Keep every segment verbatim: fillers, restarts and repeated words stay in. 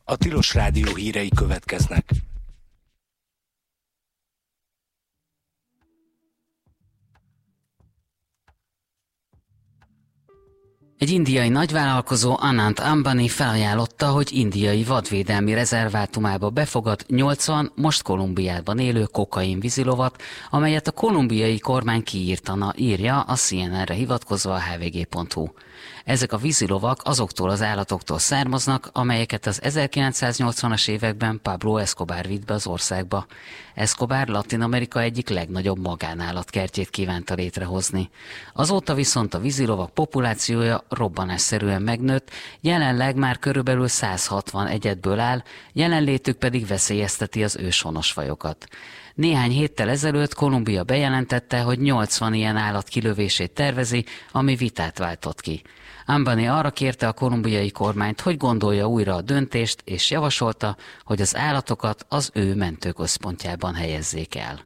A Tilos Rádió hírei következnek. Egy indiai nagyvállalkozó, Anant Ambani felajánlotta, hogy indiai vadvédelmi rezervátumába befogad nyolcvan most Kolumbiában élő kokain vízilovat, amelyet a kolumbiai kormány kiírtana, írja a cé en en-re hivatkozva a há vé gé pont hú. Ezek a vízilovak azoktól az állatoktól származnak, amelyeket az ezerkilencszáznyolcvanas években Pablo Escobar vitt be az országba. Escobar Latin-Amerika egyik legnagyobb magánállatkertjét kívánta létrehozni. Azóta viszont a vízilovak populációja robbanásszerűen megnőtt, jelenleg már körülbelül száz hatvan egyedből áll, jelenlétük pedig veszélyezteti az őshonos fajokat. Néhány héttel ezelőtt Kolumbia bejelentette, hogy nyolcvan ilyen állat kilövését tervezi, ami vitát váltott ki. Ambani arra kérte a kolumbiai kormányt, hogy gondolja újra a döntést, és javasolta, hogy az állatokat az ő mentőközpontjában helyezzék el.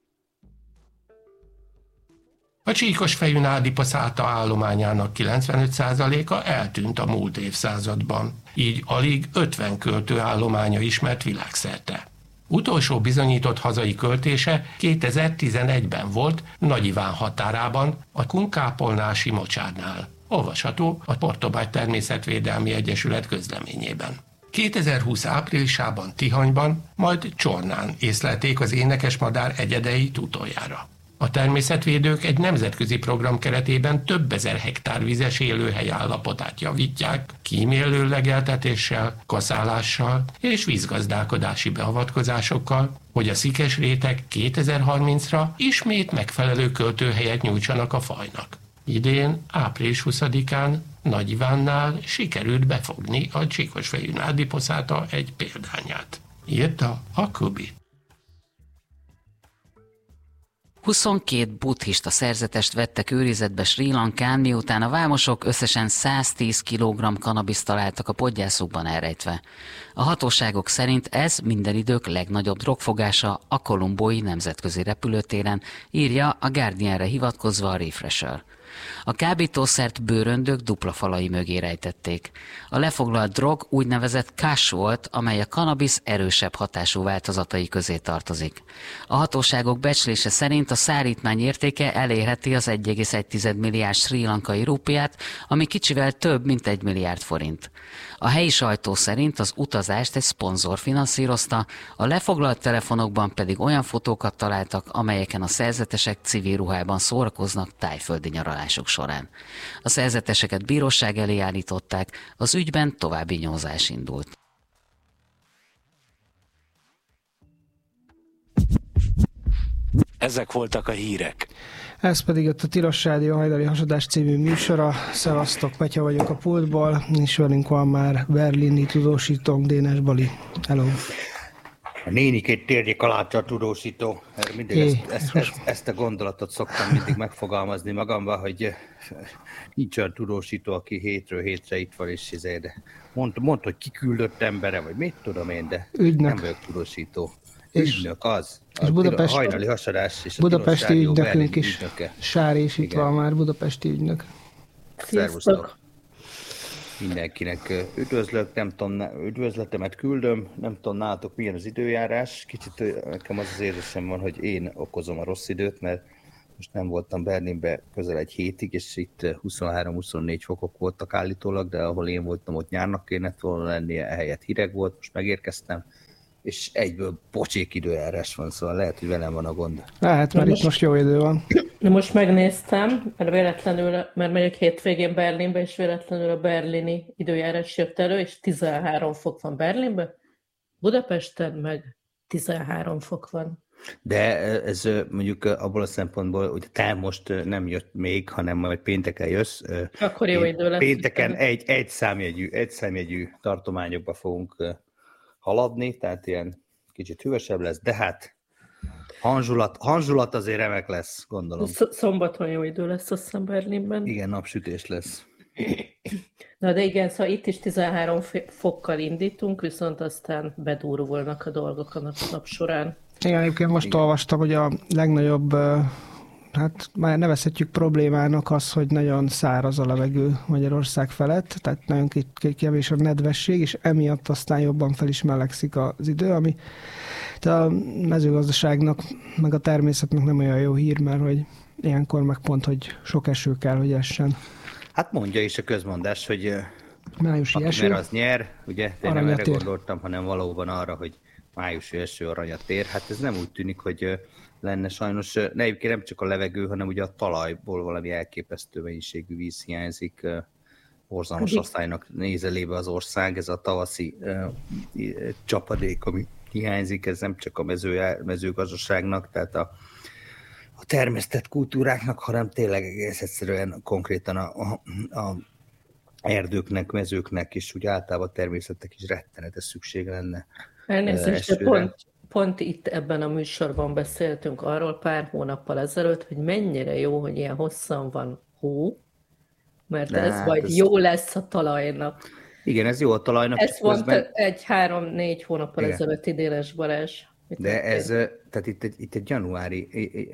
A csíkosfejű nádipaszáta állományának kilencvenöt százaléka eltűnt a múlt évszázadban, így alig ötven költő állománya ismert világszerte. Utolsó bizonyított hazai költése kétezer-tizenegyben volt Nagy Iván határában, a kunkápolnási mocsárnál. Olvasható a Portobágy Természetvédelmi Egyesület közleményében. kétezer-húsz áprilisában Tihanyban, majd Csornán észlelték az énekesmadár egyedeit utoljára. A természetvédők egy nemzetközi program keretében több ezer hektár vizes élőhely állapotát javítják, kímélő legeltetéssel, kaszálással és vízgazdálkodási beavatkozásokkal, hogy a szikes rétek kétezer-harmincra ismét megfelelő költőhelyet nyújtsanak a fajnak. Idén, április huszadikán Nagy Ivánnál sikerült befogni a csíkosfejű nádipaszáta egy példányát. Írta a Kubi. huszonkét buddhista szerzetest vettek őrizetbe Srí Lankán, miután a vámosok összesen száztíz kilogramm kanabiszt találtak a podgyászukban elrejtve. A hatóságok szerint ez minden idők legnagyobb drogfogása a kolumbói nemzetközi repülőtéren, írja a Guardianre hivatkozva a Refresher. A kábítószert bőröndök dupla falai mögé rejtették. A lefoglalt drog úgynevezett cash volt, amely a kannabisz erősebb hatású változatai közé tartozik. A hatóságok becslése szerint a szállítmány értéke elérheti az egy egész egy milliárd srí lankai rúpiát, ami kicsivel több, mint egy milliárd forint. A helyi sajtó szerint az utazást egy szponzor finanszírozta, a lefoglalt telefonokban pedig olyan fotókat találtak, amelyeken a szerzetesek civil ruhában szórakoznak tájföldi nyaralások során. A szerzeteseket bíróság elé állították, az ügyben további nyomozás indult. Ezek voltak a hírek. Ez pedig ott a Tilos Rádió hajnali hasadás című műsora. Szevasztok, Petya vagyok a pultból, és velünk van már berlini tudósítónk, Dénes Bali. Hello. A nénikét térjék alá a tudósító. Mindig Hé, ezt, ezt, ezt, ezt a gondolatot szoktam mindig megfogalmazni magamban, hogy nincs olyan tudósító, aki hétről hétre itt van, és de mond, mond, hogy kiküldött embere, vagy mit tudom én, de ügynök. Nem vagyok tudósító. És, ügynök az. És a, Budapest, a hajnali hasadás és a budapesti ügynökünk is. Ügynöke. Sár is itt Igen. van már, budapesti ügynök. Szervusztok. Mindenkinek üdvözlök, nem tudom, üdvözletemet küldöm, nem tudom nálatok milyen az időjárás. Kicsit nekem az az érzésem van, hogy én okozom a rossz időt, mert most nem voltam Berlinben közel egy hétig, és itt huszonhárom-huszonnégy fokok voltak állítólag, de ahol én voltam, ott nyárnak kéne volna lennie, ehelyett hideg volt, most megérkeztem, és egyből pocsék időjárás van, szóval lehet, hogy velem van a gond. Lehet, mert Na itt most jó idő van. Na most megnéztem, mert véletlenül, mert megyek hétvégén Berlinbe, és véletlenül a berlini időjárás jött elő, és tizenhárom fok van Berlinben, Budapesten meg tizenhárom fok van. De ez mondjuk abból a szempontból, hogy te most nem jött még, hanem majd pénteken jössz. Akkor jó idő lesz. Pénteken egy, egy, számjegyű, egy számjegyű tartományokba fogunk haladni, tehát ilyen kicsit hűvösebb lesz, de hát hanzulat, hanzulat azért remek lesz, gondolom. Szombaton jó idő lesz, azt hiszem Berlinben. Igen, napsütés lesz. Na de igen, szóval itt is tizenhárom fokkal indítunk, viszont aztán bedurvulnak a dolgok a nap, nap során. Igen, egyébként most Igen. olvastam, hogy a legnagyobb uh, hát már nevezhetjük problémának az, hogy nagyon száraz a levegő Magyarország felett, tehát nagyon kevés a nedvesség, és emiatt aztán jobban fel is melegszik az idő, ami a mezőgazdaságnak, meg a természetnek nem olyan jó hír, mert hogy ilyenkor meg pont, hogy sok eső kell, hogy essen. Hát mondja is a közmondás, hogy májusi aki eső, mer, az nyer, ugye, de nem erre gondoltam, hanem valóban arra, hogy májusi eső aranyat ér. Hát ez nem úgy tűnik, hogy lenne sajnos, ne egyébként nem csak a levegő, hanem ugye a talajból valami elképesztő mennyiségű víz hiányzik. Borzalmas asszálynak nézelébe az ország, ez a tavaszi uh, csapadék, ami hiányzik, ez nem csak a mező, mezőgazdaságnak, tehát a, a termesztett kultúráknak, hanem tényleg egész egyszerűen konkrétan a, a, a erdőknek, mezőknek, és úgy általában a természetnek is rettenetes szükség lenne. Elnézést, de pont, pont itt ebben a műsorban beszéltünk arról pár hónappal ezelőtt, hogy mennyire jó, hogy ilyen hosszan van hó, mert de ez hát majd ez... jó lesz a talajnak. Igen, ez jó a talajnak. Ez volt közben... egy három-négy hónappal igen. ezelőtti Dénes Balázs. De ez, tehát itt egy, itt egy januári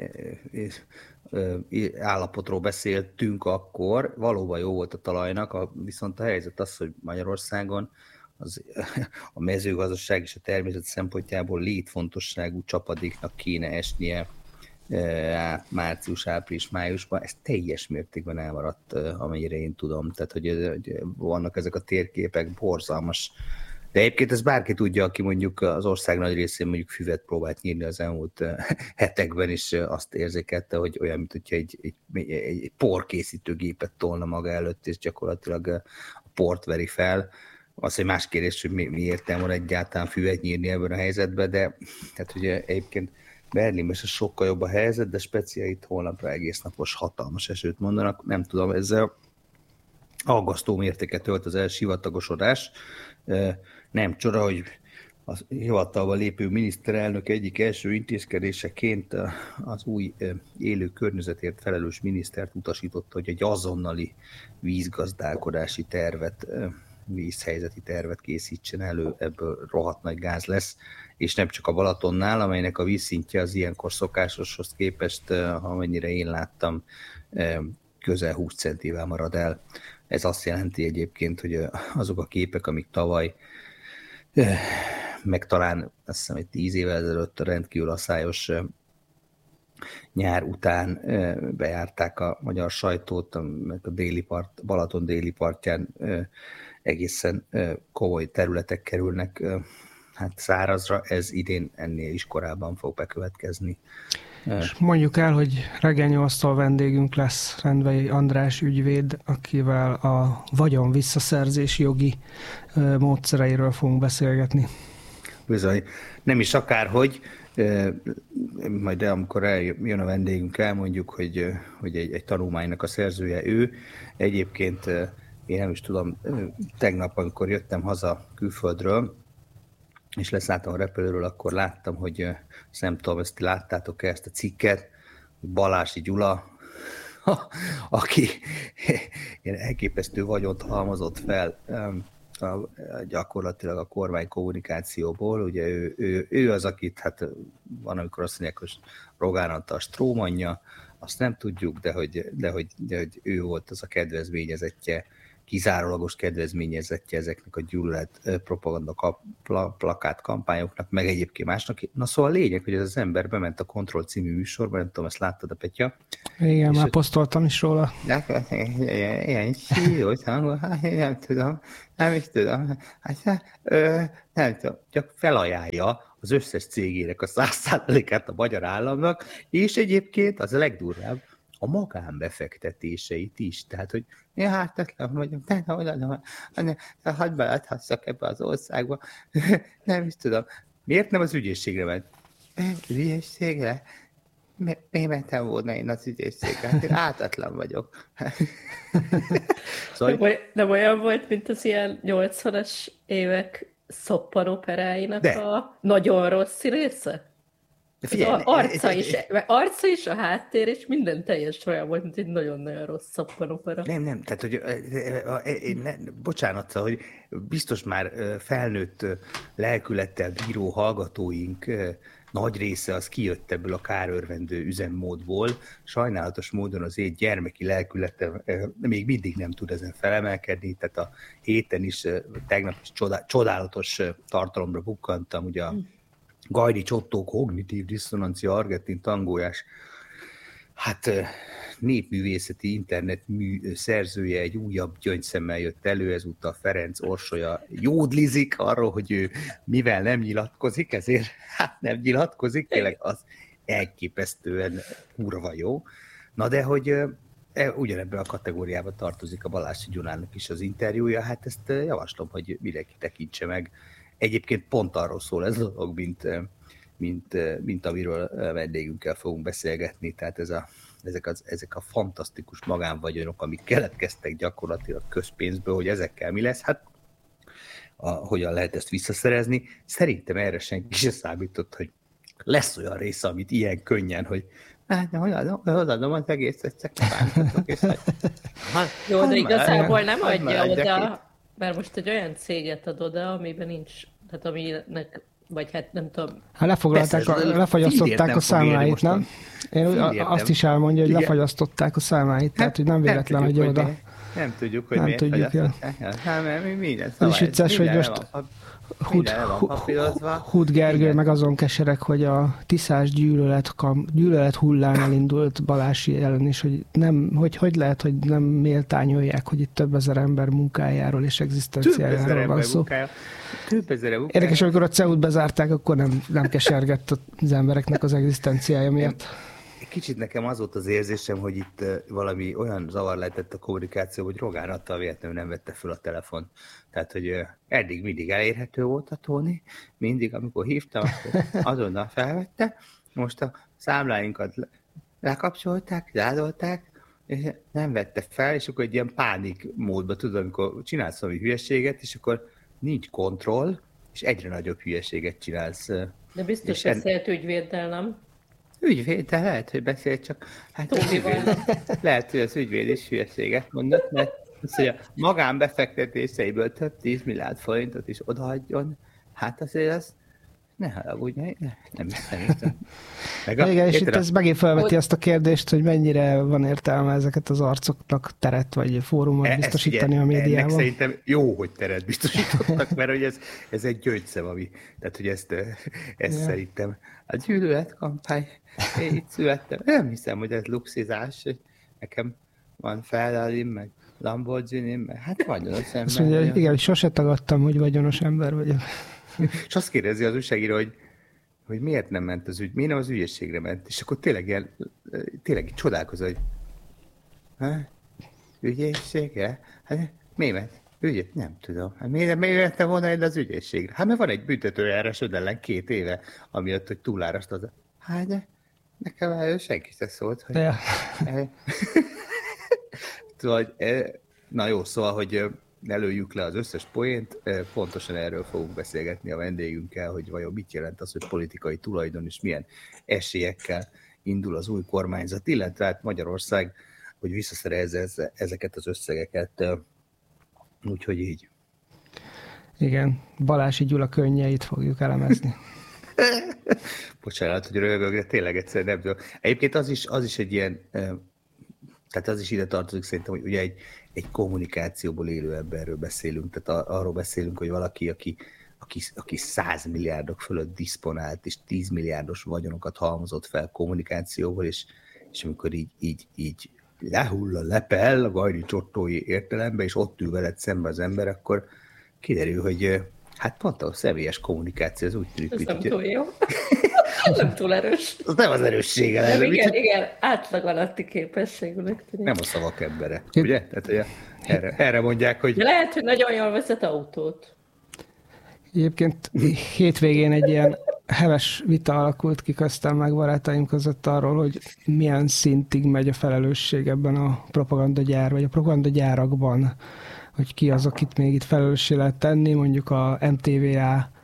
állapotról beszéltünk akkor, valóban jó volt a talajnak, viszont a helyzet az, hogy Magyarországon az, a mezőgazdaság és a természet szempontjából létfontosságú csapadéknak kéne esnie március, április, májusban, ez teljes mértékben elmaradt, amennyire én tudom. Tehát, hogy vannak ezek a térképek, borzalmas. De egyébként ez bárki tudja, aki mondjuk az ország nagy részén mondjuk füvet próbált nyírni az elmúlt hetekben, és azt érzékelte, hogy olyan, mint hogyha egy, egy, egy porkészítőgépet tolna maga előtt, és gyakorlatilag a port veri fel. Az, hogy más kérdés, hogy mi, mi értelme van egyáltalán füvet nyírni ebben a helyzetben, de tehát ugye egyébként Berlinben is sokkal jobb a helyzet, de speciál itt holnapra egész napos hatalmas esőt mondanak. Nem tudom, ezzel aggasztó mértéket tölt az elsivatagosodás. Nem csoda, hogy a hivatalba lépő miniszterelnök egyik első intézkedéseként az új élő környezetért felelős minisztert utasította, hogy egy azonnali vízgazdálkodási tervet, vízhelyzeti tervet készítsen elő, ebből rohadt nagy gáz lesz, és nem csak a Balatonnál, amelynek a vízszintje az ilyenkor szokásoshoz képest, amennyire én láttam, közel húsz centivel marad el. Ez azt jelenti egyébként, hogy azok a képek, amik tavaly, meg talán azt hiszem, egy tíz évvel ezelőtt a rendkívül asszályos nyár után bejárták a magyar sajtót, meg a déli part, Balaton déli partján egészen komoly területek kerülnek hát szárazra, ez idén ennél is korábban fog bekövetkezni. És mondjuk el, hogy reggel nyolctól vendégünk lesz Rendvei András ügyvéd, akivel a vagyon visszaszerzési jogi módszereiről fogunk beszélgetni. Bizony. Nem is akárhogy, majd amikor eljön a vendégünk, elmondjuk, hogy, hogy egy, egy tanulmánynak a szerzője ő. Egyébként én nem is tudom, tegnap, amikor jöttem haza külföldről, és leszálltam a repülőről, akkor láttam, hogy nem tudom, ezt láttátok-e ezt a cikket, Balási Gyula, aki ilyen elképesztő vagyont halmozott fel a, gyakorlatilag a kormány kommunikációból. Ugye ő, ő, ő az, akit, hát van, amikor azt mondják, hogy Rogán Antal strómanja, azt nem tudjuk, de hogy, de, hogy, de hogy ő volt az a kedvezményezettje, kizárólagos kedvezményezettje ezeknek a gyűlölet propaganda plakát kampányoknak, meg egyébként másnak. Na szóval a lényeg, hogy ez az ember bement a Kontroll című műsorba, nem tudom, ezt láttad a Petya? Igen, már posztoltam is róla. Ilyen síros hangol, nem tudom, nem is tudom, nem tudom, csak felajánlja az összes cégének a száz százalékát a magyar államnak, és egyébként az a legdurvább, a magánbefektetéseit is. Tehát, hogy én hártatlan vagyok, de hadd beadhasszak ebbe az országba. Nem is tudom. Miért nem az ügyészségre ment? Az ügyészségre? Mi mentem volna én az ügyészségre? Hát én ártatlan vagyok. Szóval... nem, nem olyan volt, mint az ilyen nyolcvanas évek szoppanoperáinak a nagyon rossz része? Figyelj, az arca is, arca is, a háttér, és minden teljes olyan volt, mint egy nagyon-nagyon rossz szappanopera. Nem, nem, tehát, hogy ne, bocsánat, hogy biztos már felnőtt lelkülettel bíró hallgatóink nagy része az kijött ebből a kárörvendő üzemmódból. Sajnálatos módon az én gyermeki lelkülete még mindig nem tud ezen felemelkedni, tehát a héten is, tegnap is csodá, csodálatos tartalomra bukkantam, ugye a Gajdi Csottó kognitív diszonancia argentin tangójás, hát népművészeti internetmű szerzője egy újabb gyöngyszemmel jött elő, ezúttal Ferenc Orsolya jódlizik arról, hogy ő mivel nem nyilatkozik, ezért hát nem nyilatkozik, tényleg az elképesztően kurva jó. Na de hogy ugyanebben a kategóriában tartozik a Balási Gyulának is az interjúja, hát ezt javaslom, hogy mindenki tekintse meg. Egyébként pont arról szól ez a dolog, mint, mint, mint amiről vendégünkkel fogunk beszélgetni, tehát ez a, ezek, az, ezek a fantasztikus magánvagyonok, amik keletkeztek gyakorlatilag közpénzből, hogy ezekkel mi lesz, hát a, hogyan lehet ezt visszaszerezni. Szerintem erre senki sem számított, hogy lesz olyan része, amit ilyen könnyen, hogy hát, odaadom az egészet, csak bántatok, és hát, jó, de igazából nem adja oda, mert most egy olyan céget ad oda, amiben nincs, tehát aminek, vagy hát nem tudom. Hát lefoglalták, a, lefagyasztották a számláit, nem? Én azt is elmondja, hogy lefagyasztották a számláit, tehát hogy nem véletlen, hogy oda. Nem tudjuk, hogy miért fagyasztották. Hát, mert minden Ez is vicces, hogy most Hud Gergő meg azon keserek, hogy a tiszás gyűlölet, gyűlölet hullám elindult Balási ellen is, hogy, nem, hogy hogy lehet, hogy nem méltányolják, hogy itt több ezer ember munkájáról és egzisztenciájáról van szó. Több ezer munkájáról. Érdekes, amikor a cé e u-t bezárták, akkor nem, nem kesergett az embereknek az egzisztenciája miatt. Kicsit nekem az volt az érzésem, hogy itt valami olyan zavar lehetett a kommunikáció, hogy Rogán Attal véletlenül nem vette föl a telefont. Tehát, hogy eddig mindig elérhető volt a Tóni, mindig, amikor hívtam, akkor azonnal felvette. Most a számláinkat lekapcsolták, zárolták, és nem vette fel, és akkor egy ilyen pánik módban, tudod, amikor csinálsz valami hülyeséget, és akkor nincs kontroll, és egyre nagyobb hülyeséget csinálsz. De biztos beszélt en... ügyvéddel, nem? Ügyvéd, de lehet, hogy beszél, csak hát az ügyvéd, lehet, hogy az ügyvéd is hülyeséget mondott, mert az, hogy a magánbefektetéseiből több tíz milliárd forintot is odaadjon, hát azért az ne haragudj, ne, nem hiszem. Igen, és itt ez megint felveti azt a kérdést, hogy mennyire van értelme ezeket az arcoknak teret vagy fórumot e, biztosítani ugye, a médiában. Ennek szerintem jó, hogy teret biztosítottak, mert hogy ez, ez egy gyöngyszem, ami, tehát hogy ezt, ezt ja. Szerintem a gyűlöletkampány, én itt születtem, nem hiszem, hogy ez luxizás, nekem van Ferrarim, meg Lamborghini, meg hát vagyonos ember. Azt mondja, igen, hogy sose tagadtam, hogy vagyonos ember vagyok. És azt kérdezi az újságíró, hogy, hogy miért nem ment az ügy, miért nem az ügyészségre ment, és akkor tényleg ilyen, tényleg csodálkozol, hogy ha? Ügyészségre? Hát miért ment? Ügyész? Nem tudom. Hát miért, miért mentem volna ide az ügyészségre? Hát mert van egy büntetőjárásod ellen két éve, amiatt, hogy túlárastad. Hát de nekem erről senki se szólt, hogy... Ja. Szóval, na jó, szóval, hogy ne lőjük le az összes poént, pontosan erről fogunk beszélgetni a vendégünkkel, hogy vajon mit jelent az, hogy politikai tulajdon és milyen esélyekkel indul az új kormányzat, illetve hát Magyarország, hogy visszaszerezze ezeket az összegeket, úgyhogy így. Igen, Balási Gyula könnyeit fogjuk elemezni. Bocsánat, hogy röhögök, de tényleg egyszer nem tudom. Egyébként az is, az is egy ilyen, tehát az is ide tartozik szerintem, hogy ugye egy, egy kommunikációból élő emberről beszélünk, tehát arról beszélünk, hogy valaki, aki, aki, aki száz milliárdok fölött diszponált, és tíz milliárdos vagyonokat halmozott fel kommunikációból, és, és amikor így, így, így lehull a lepel a Gajdi Csottói értelembe, és ott ül veled szembe az ember, akkor kiderül, hogy hát pont a személyes kommunikáció az úgy tűnik. Ez nem túl jó. Nem túl erős. Az nem az erőssége. Nem, igen, mit? igen, átlag alatti képességűnek tűnik. Nem a szavak embere, ugye? Tehát, ugye erre, erre mondják, hogy... De lehet, hogy nagyon jól vezet autót. Egyébként hétvégén egy ilyen heves vita alakult ki köztem meg barátaim között arról, hogy milyen szintig megy a felelősség ebben a propagandagyár, vagy a propagandagyárakban, hogy ki az, akit még itt felelőssé lehet tenni, mondjuk a em té vé á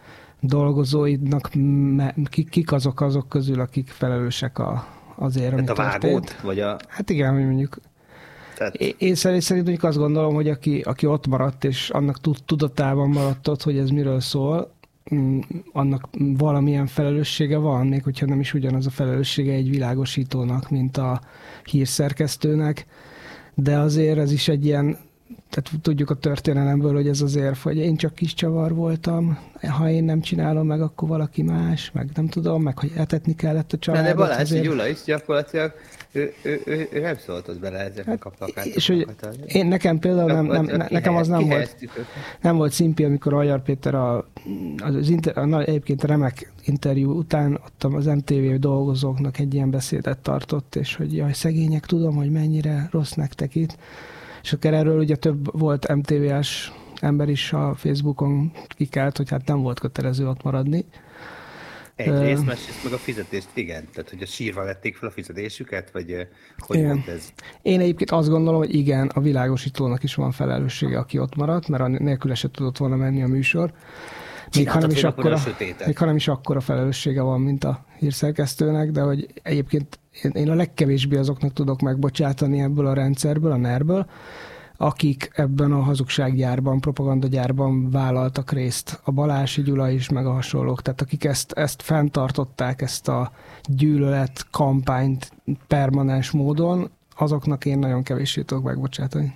dolgozóidnak kik azok azok közül, akik felelősek a, azért, ami hát a történt. vágót? Vagy a... Hát igen, hogy mondjuk Tehát... Én szerint mondjuk azt gondolom, hogy aki, aki ott maradt, és annak tudatában maradt ott, hogy ez miről szól, annak valamilyen felelőssége van, még hogyha nem is ugyanaz a felelőssége egy világosítónak, mint a hírszerkesztőnek, de azért ez is egy ilyen, tehát tudjuk a történelemből, hogy ez az érv, hogy én csak kis csavar voltam, ha én nem csinálom meg, akkor valaki más, meg nem tudom, meg hogy etetni kellett a családot. De Balázs azért... Gyula is gyakorlatilag, ő, ő, ő, ő nem szóltott bele ezeknek hát, a plakátokat. És hogy én nekem például nem, nem, ne, nekem az nem volt, nem volt szimpi, amikor Agyar Péter a, az inter, a, egyébként a remek interjú után ott az em té vé dolgozóknak egy ilyen beszédet tartott, és hogy jaj, szegények, tudom, hogy mennyire rossz nektek itt. És akkor erről ugye több volt em té vé-s ember is a Facebookon kikelt, hogy hát nem volt kötelező ott maradni. Egyrészt, uh, másrészt meg a fizetést, igen. Tehát, hogy a sírva vették fel a fizetésüket, vagy hogy igen. volt ez? Én egyébként azt gondolom, hogy igen, a világosítónak is van felelőssége, aki ott maradt, mert nélküle se tudott volna menni a műsor. Még hanem, is akkora, még hanem is akkora felelőssége van, mint a hírszerkesztőnek, de hogy egyébként én a legkevésbé azoknak tudok megbocsátani ebből a rendszerből, a nerből, akik ebben a hazugsággyárban, propagandagyárban vállaltak részt. A Balási Gyula is, meg a hasonlók. Tehát akik ezt, ezt fenntartották, ezt a gyűlölet kampányt permanens módon, azoknak én nagyon kevéssé tudok megbocsátani.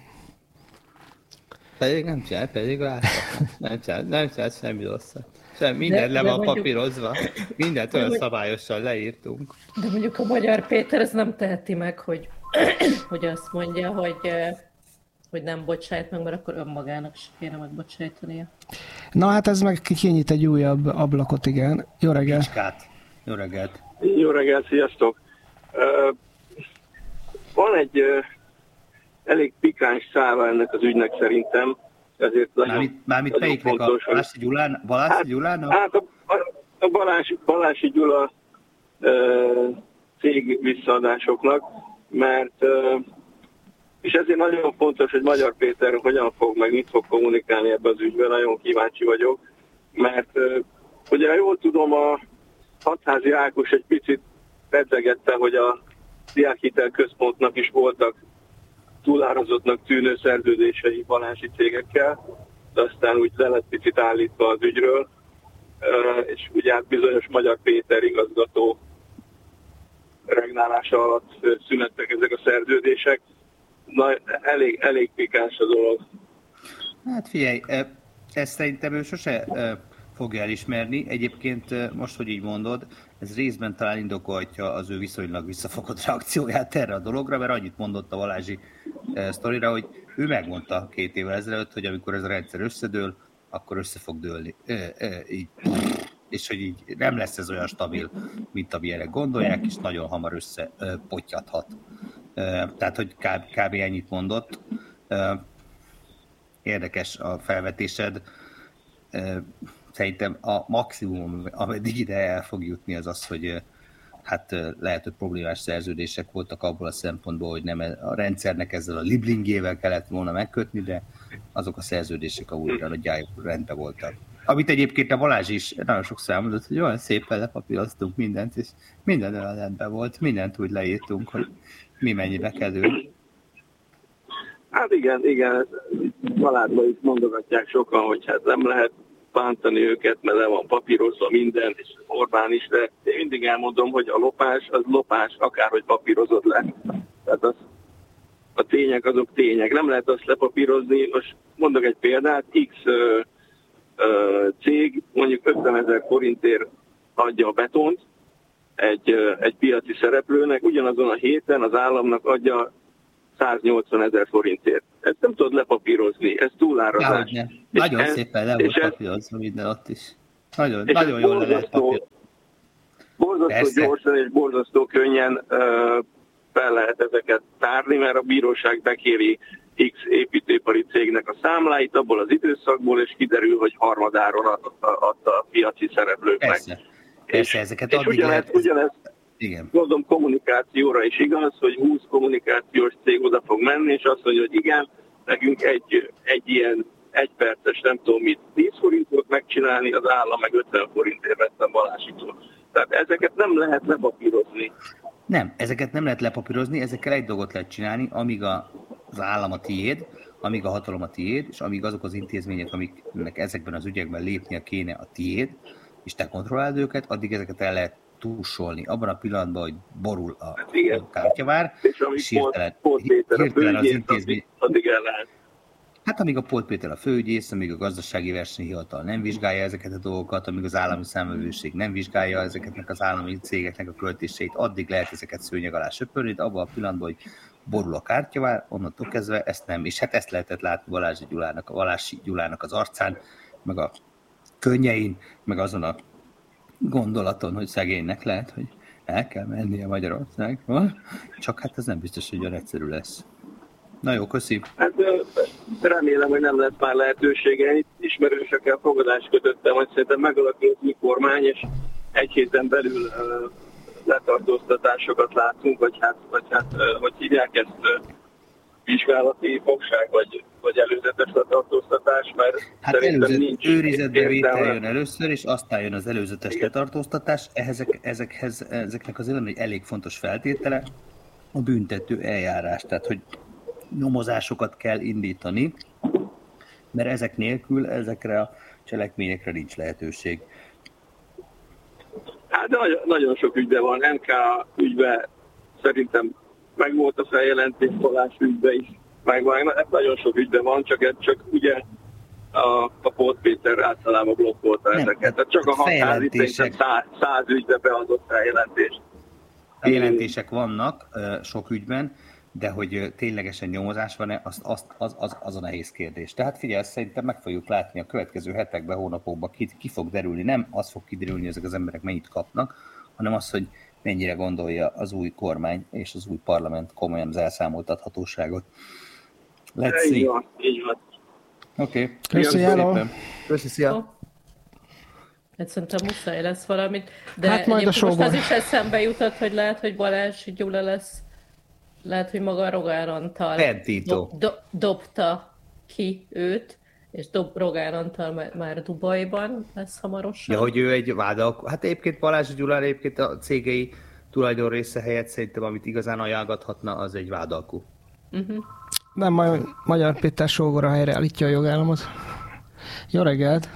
Pedig nem csinál, pedig láttam. Nem csinál, nem csinál semmi rosszat. Sem, minden de, le van mondjuk... papírozva, mindent olyan szabályosan leírtunk. De mondjuk a Magyar Péter ez nem teheti meg, hogy, hogy azt mondja, hogy, hogy nem bocsájt meg, mert akkor önmagának is kéne megbocsájtania. Na hát ez meg kinyit egy újabb ablakot, igen. Jó reggelt! Bicskát. Jó reggelt! Jó reggelt, sziasztok! Uh, van egy uh, elég pikáns szála ennek az ügynek szerintem, ezért nagyon, mármint melyiknek a Balási Gyulán, Balási hát, Gyulának? Hát a, a Balási, Balási Gyula uh, cég visszaadásoknak, mert uh, és ezért nagyon fontos, hogy Magyar Péter hogyan fog, meg mit fog kommunikálni ebbe az ügyben, nagyon kíváncsi vagyok, mert uh, ugye jól tudom, a Hatházi Ákos egy picit pedzegette, hogy a Diákhitel Központnak is voltak túlárazottnak tűnő szerződései balási cégekkel, de aztán úgy le lett picit állítva az ügyről, és ugye hát bizonyos Magyar Péter igazgató regnálása alatt szünettek ezek a szerződések. Na, elég, elég pikáns a dolog. Hát figyelj, ezt szerintem ő sose fogja elismerni. Egyébként most, hogy így mondod, ez részben talán indokolhatja az ő viszonylag visszafogott reakcióját erre a dologra, mert annyit mondott a Balázsi eh, sztorira, hogy ő megmondta két évvel ezelőtt, hogy amikor ez a rendszer összedől, akkor össze fog dőlni. Eh, eh, így, és hogy így nem lesz ez olyan stabil, mint amilyenre gondolják, és nagyon hamar összepotyadhat. Eh, tehát, hogy kb, kb. Ennyit mondott. Eh, érdekes a felvetésed. Eh, Szerintem a maximum, ameddig ide el fog jutni, az az, hogy hát lehet, hogy problémás szerződések voltak abból a szempontból, hogy nem a rendszernek ezzel a liblingével kellett volna megkötni, de azok a szerződések a újra nagyjából rendben voltak. Amit egyébként a Balázs is nagyon sokszor elmondott, hogy olyan szépen lepapíroztunk mindent, és minden olyan rendben volt, mindent úgy leírtunk, hogy mi mennyibe kerül. Hát igen, igen, családban is mondogatják sokan, hogy hát nem lehet bántani őket, mert le van papírozva minden, és Orbán is, de én mindig elmondom, hogy a lopás az lopás, akárhogy papírozott le. Tehát az, a tények azok tények. Nem lehet azt lepapírozni. Most mondok egy példát, X ö, ö, cég mondjuk ötvenezer forintért adja a betont egy, ö, egy piaci szereplőnek, ugyanazon a héten az államnak adja száznyolcvanezer forintért. Ezt nem tudod lepapírozni, ez túlárazás. Nagyon ez, szépen le volt papírozva minden ott is. Nagyon, nagyon jól le lehet papírozni. Borzasztó gyorsan és borzasztó könnyen uh, fel lehet ezeket tárni, mert a bíróság bekéri X építőipari cégnek a számláit abból az időszakból, és kiderül, hogy harmadáron adta a piaci szereplőknek. Persze, Persze és, ezeket és addig ugyanez, lehet... ugyanez Igen. Gondolom kommunikációra is igaz, hogy húsz kommunikációs cég oda fog menni, és azt mondja, hogy igen, nekünk egy, egy ilyen egyperces, nem tudom mit, tíz forintot megcsinálni, csinálni, az állam meg ötven forintért vette a Balázsitól. Tehát ezeket nem lehet lepapírozni. Nem, ezeket nem lehet lepapírozni, ezekkel egy dolgot lehet csinálni, amíg a, az állam a tiéd, amíg a hatalom a tiéd, és amíg azok az intézmények, amiknek ezekben az ügyekben lépnie kéne a tiéd, és te kontrolláld őket, addig ezeket el lehet túlsolni. Abban a pillanatban, hogy borul a, hát a kártyavár, és, és hirtelen, hirtelen az intézmény... Addig el lehet. Hát amíg a Polt Péter a főügyész, amíg a gazdasági versenyhivatal nem vizsgálja ezeket a dolgokat, amíg az állami számvevőség nem vizsgálja ezeknek az állami cégeknek a költéseit, addig lehet ezeket szőnyeg alá söpörni, de abban a pillanatban, hogy borul a kártyavár, onnantól kezdve ezt nem. És hát ezt lehetett látni Balázs Gyulának, a Balási Gyulának az arcán, meg a könnyein, meg azon a gondolaton, hogy szegénynek lehet, hogy el kell mennie Magyarországról, csak hát ez nem biztos, hogy olyan egyszerű lesz. Na jó, köszi. Hát remélem, hogy nem lesz már lehetősége. Itt ismerősökkel fogadást kötöttem, hogy szerintem megalakul az új kormány, és egy héten belül uh, letartóztatásokat látunk, vagy hát, vagy hát uh, hogy hívják ezt uh, vizsgálati fogság, vagy, vagy előzetes letartóztatás, mert hát szerintem előzet, nincs. Őrizetbevétel jön először, és aztán jön az előzetes igen. letartóztatás. Ezek, ezekhez, ezeknek azért egy elég fontos feltétele a büntető eljárás. Tehát, hogy nyomozásokat kell indítani, mert ezek nélkül ezekre a cselekményekre nincs lehetőség. Hát de nagyon, nagyon sok ügyben van. em ká ügyben szerintem megvolt a feljelentés, Balázs ügyben is megvan. Hát nagyon sok ügyben van, csak, csak ugye a, a Polt Péter általában blokkolta nem, ezeket. Tehát csak a határítések száz, száz ügybe beadott feljelentést. Feljelentések vannak sok ügyben, de hogy ténylegesen nyomozás van-e, az, az, az, az, az a nehéz kérdés. Tehát figyelj, szerintem meg fogjuk látni a következő hetekben, hónapokban, ki, ki fog derülni. Nem az fog kiderülni, hogy ezek az emberek mennyit kapnak, hanem az, hogy mennyire gondolja az új kormány és az új parlament komolyan az elszámoltathatóságot. Let's see. Így van, így van. Oké. Okay. Köszönöm. Köszönöm, szia. Hát szerintem muszáj lesz valamit, de hát majd a most az is eszembe jutott, hogy lehet, hogy Balázs Gyula lesz. Lehet, hogy maga Rogán Antal dob, do, dobta ki őt, és dob, Rogán Antal már, már Dubajban lesz hamarosan. Ja, hogy ő egy vádalkó. Hát egyébként Balázs Gyulán egyébként a cégei tulajdon része helyett szerintem, amit igazán ajánlgathatna, az egy vádalkó. Uh-huh. Nem, majd Magyar Péter sógora helyreállítja a jogállamot. Jó reggelt!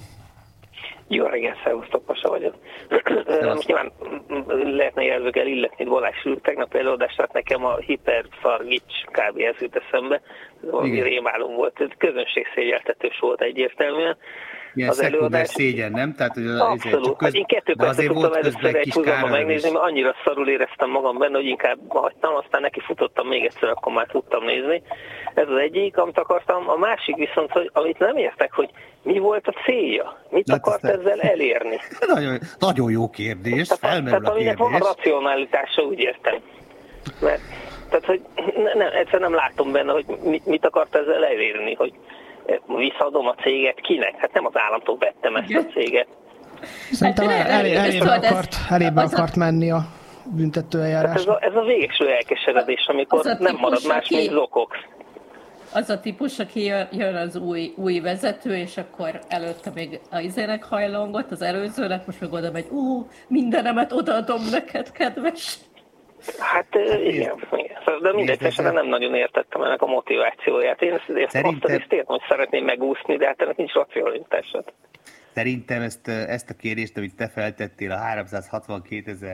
Jó reggelt, szervusztok, Pasa vagyok. Most nyilván lehetne jelzőkkel illetni Balázs tegnapi előadást, tehát nekem a hiperszargics kb. Ez jut eszembe. Valami rémálom volt, ez közönségszégyeltetős volt egyértelműen. Ilyen az előadás szégyen, nem? Tehát, hogy abszolút. Köz... Én kettő percet tudtam először egy húzamba megnézni, mert annyira szarul éreztem magam benne, hogy inkább hagytam, aztán neki futottam még egyszer, akkor már tudtam nézni. Ez az egyik, amit akartam. A másik viszont, hogy amit nem értek, hogy mi volt a célja? Mit hát akart te... ezzel elérni? Nagyon, nagyon jó kérdés, tehát, felmerül tehát, a kérdés. Tehát van racionalitása, úgy értem. Mert, tehát, hogy ne, nem, egyszer nem látom benne, hogy mit, mit akart ezzel elérni, hogy visszaadom a céget kinek? Hát nem az államtól vettem ezt a céget. Szerintem hát, elé, elébe akart, elébe akart menni a büntetőeljárás. Hát ez, a, ez a végső elkeseredés, amikor nem típus, marad más, aki, mint zokog. Az a típus, aki jön az új, új vezető, és akkor előtte még az izének hajlongott, az előzőnek, most meg oda megy, ú, mindenemet odaadom neked, kedves. Hát igen, igen. De mindegy, esetben nem nagyon értettem ennek a motivációját. Én ezt Szerintem... azt értem, hogy szeretném megúszni, de hát ennek nincs racionalitásod. Szerintem ezt, ezt a kérdést, amit te feltettél a háromszázhatvankétezer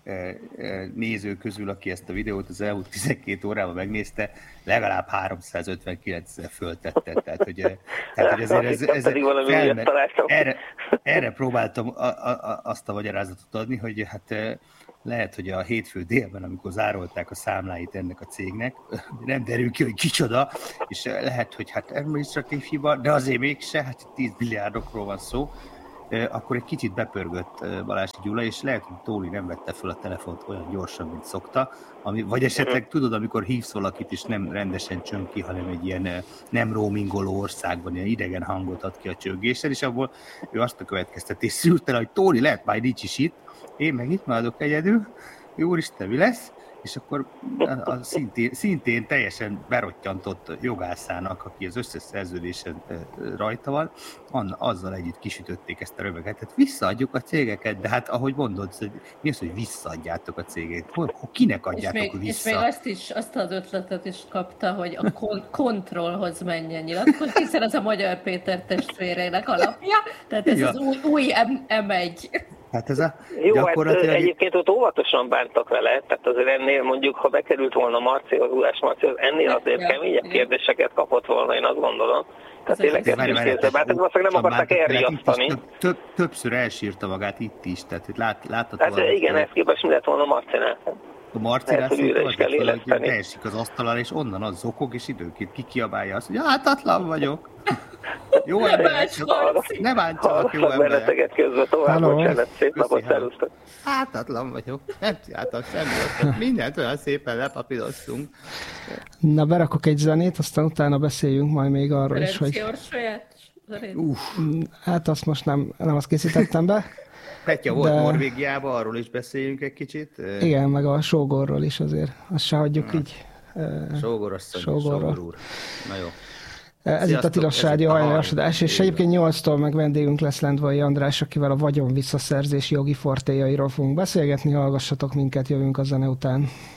néző közül, aki ezt a videót az elmúlt tizenkét órában megnézte, legalább háromszázötvenkilencezer föltette. Tehát, hogy, tehát, hogy ezért ez, ez felmer, erre, erre próbáltam a, a, azt a magyarázatot adni, hogy hát lehet, hogy a hétfő délben, amikor zárolták a számláit ennek a cégnek, nem derül ki, hogy kicsoda, és lehet, hogy hát administratív hiba, de azért mégse, hát tíz milliárdokról van szó, akkor egy kicsit bepörgött Balázs Gyula, és lehet, hogy Tóni nem vette fel a telefont olyan gyorsan, mint szokta, ami, vagy esetleg tudod, amikor hívsz valakit, és nem rendesen csöng ki, hanem egy ilyen nem roamingoló országban, ilyen idegen hangot ad ki a csörgéssel, és abból ő azt a következtetést szűrte, hogy Tóni lehet már nincs is itt, én meg itt maradok egyedül, úristen, mi lesz? és akkor a, a szintén, szintén teljesen berottyantott jogászának, aki az összes szerződésen rajta van, azzal együtt kisütötték ezt a röveget. Tehát visszaadjuk a cégeket, de hát ahogy mondod, hogy mi az, hogy visszaadjátok a cégeket? Hol, kinek adjátok és még, vissza? És még azt, is, azt az ötletet is kapta, hogy a kon- kontrollhoz menjen nyilatkozni, hiszen az a Magyar Péter testvéreinek alapja, tehát ez ja. az új, új em egy. Hát ez a Jó, gyakorlatilag... hát egyébként ott óvatosan bántak vele, tehát azért ennél mondjuk, ha bekerült volna Marcihoz, Ullás Marcihoz, ennél azért ja, keményebb kérdéseket kapott volna, én azt gondolom. Tehát tényleg kérdéskézzel, hát ez valószínűleg nem akarták elriasztani. Több, több, többször elsírta magát itt is, tehát hogy lát, láttad hát valami. Igen, ezt képest mi lett volna Marcinál. A Marcinál szóval, hogy beesik az asztalára, és onnan az zokog, és időnként kikiabálja azt, hogy hátatlan vagyok. Jó ember, ne bántsanak jó ember. Benneteket közben tovább, bocsánat, szép napot, szerusztok. Hátatlan vagyok, nem csináltak semmit, mindent olyan szépen lepapíroztunk. Na, berakok egy zenét, aztán utána beszéljünk majd még arról is, hogy... Uff, hát azt most nem, nem azt készítettem be. Petya volt de... Norvégiában, arról is beszéljünk egy kicsit. Igen, meg a Sógorról is azért, azt se hagyjuk hmm. így. Sógor asszony, Sógor úr. Na jó. Ez itt a Tilos Rádió hajnalosodás, és egyébként nyolctól meg vendégünk lesz Lendvai András, akivel a vagyon visszaszerzési jogi fortéjairól fogunk beszélgetni, hallgassatok minket, jövünk a zene után.